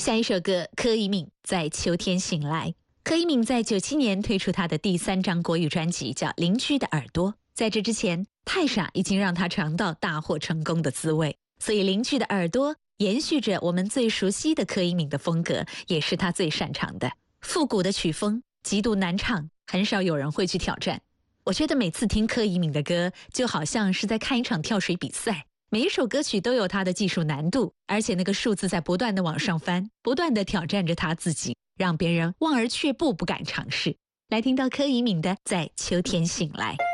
下一首歌，柯以敏在秋天醒来。柯以敏在97年推出她的第3张国语专辑，叫《邻居的耳朵》。在这之前，太傻已经让她尝到大获成功的滋味，所以《邻居的耳朵》延续着我们最熟悉的柯以敏的风格，也是她最擅长的。复古的曲风，极度难唱，很少有人会去挑战。我觉得每次听柯以敏的歌，就好像是在看一场跳水比赛。每一首歌曲都有它的技术难度，而且那个数字在不断的往上翻，不断的挑战着他自己，让别人望而却步，不敢尝试。来听到柯以敏的《在秋天醒来》。